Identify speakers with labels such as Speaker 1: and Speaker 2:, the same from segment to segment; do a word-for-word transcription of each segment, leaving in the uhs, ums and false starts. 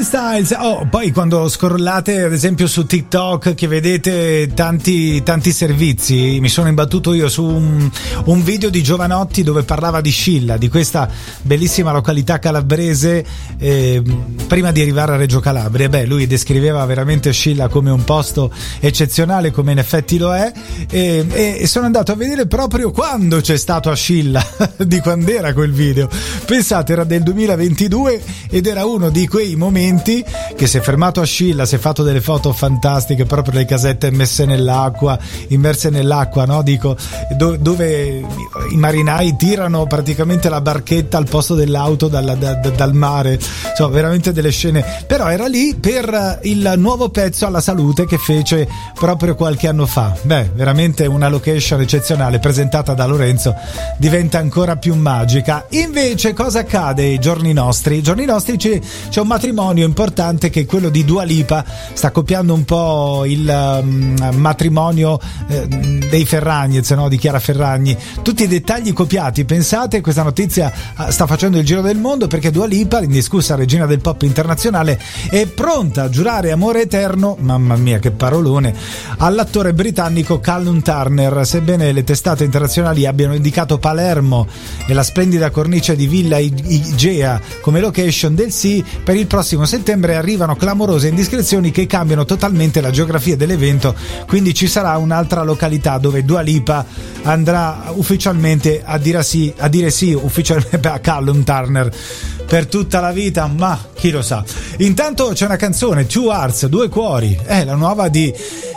Speaker 1: Styles. Oh, poi quando scrollate ad esempio su TikTok che vedete tanti tanti servizi, mi sono imbattuto io su un, un video di Giovanotti dove parlava di Scilla, di questa bellissima località calabrese, eh, prima di arrivare a Reggio Calabria. Beh, lui descriveva veramente Scilla come un posto eccezionale, come in effetti lo è, e, e, e sono andato a vedere proprio quando c'è stato a Scilla, di quando era quel video. Pensate, era del duemilaventidue ed era uno di quei momenti che si è fermato a Scilla, si è fatto delle foto fantastiche, proprio le casette messe nell'acqua, immerse nell'acqua, no? Dico, do, dove i marinai tirano praticamente la barchetta al posto dell'auto dal, da, da, dal mare, insomma veramente delle scene. Però era lì per il nuovo pezzo alla salute che fece proprio qualche anno fa. Beh, veramente una location eccezionale, presentata da Lorenzo, diventa ancora più magica. Invece cosa accade ai giorni nostri? I giorni nostri c'è, c'è un matrimonio importante che è quello di Dua Lipa. Sta copiando un po' il um, matrimonio eh, dei Ferragnez, no? Di Chiara Ferragni. Tutti i dettagli copiati. Pensate, questa notizia sta facendo il giro del mondo perché Dua Lipa, l'indiscussa regina del pop internazionale, è pronta a giurare amore eterno, mamma mia che parolone, all'attore britannico Callum Turner. Sebbene le testate internazionali abbiano indicato Palermo e la splendida cornice di Villa Igea come location del sì, per il prossimo settembre arrivano clamorose indiscrezioni che cambiano totalmente la geografia dell'evento, quindi ci sarà un'altra località dove Dua Lipa andrà ufficialmente a dire sì, a dire sì ufficialmente a Callum Turner per tutta la vita, ma chi lo sa. Intanto c'è una canzone, Two Hearts, Due Cuori, è la nuova di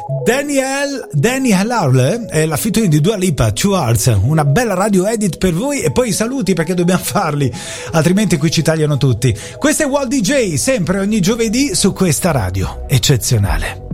Speaker 1: Daniel Daniel Harle, è la featuring di Dua Lipa, Two Hearts, una bella radio edit per voi, e poi i saluti perché dobbiamo farli, altrimenti qui ci tagliano tutti. Questo è Walt D J, sempre ogni giovedì su questa radio eccezionale.